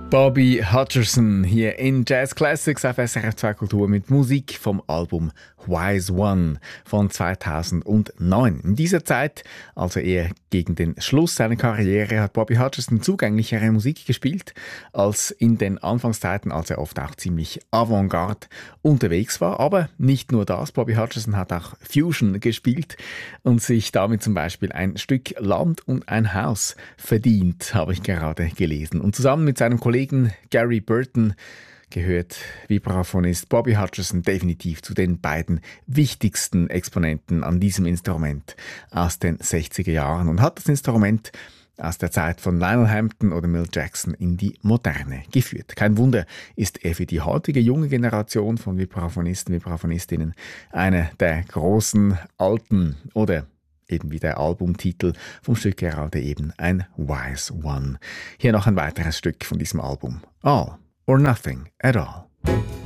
Bobby Hutcherson hier in Jazz Classics auf SRF 2 Kultur mit Musik vom Album Wise One von 2009. In dieser Zeit, also eher gegen den Schluss seiner Karriere, hat Bobby Hutcherson zugänglichere Musik gespielt als in den Anfangszeiten, als er oft auch ziemlich avantgarde unterwegs war. Aber nicht nur das, Bobby Hutcherson hat auch Fusion gespielt und sich damit zum Beispiel ein Stück Land und ein Haus verdient, habe ich gerade gelesen. Und zusammen mit seinem Kollegen Gary Burton gehört Vibraphonist Bobby Hutcherson definitiv zu den beiden wichtigsten Exponenten an diesem Instrument aus den 60er Jahren und hat das Instrument aus der Zeit von Lionel Hampton oder Milt Jackson in die Moderne geführt. Kein Wunder, ist er für die heutige junge Generation von Vibraphonisten, Vibraphonistinnen einer der großen Alten oder eben wie der Albumtitel vom Stück gerade eben ein Wise One. Hier noch ein weiteres Stück von diesem Album. All or Nothing at All.